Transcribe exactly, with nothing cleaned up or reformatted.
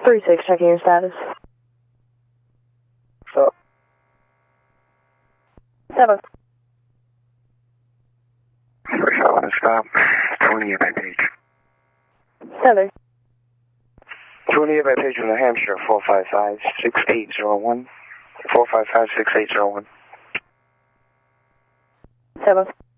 three six, checking your status. So. Seven. First, I want to stop. twenty-eight by page. Seven. twenty-eight by page from New Hampshire, four five five, six eight zero one. four five five, six eight zero one. Seven.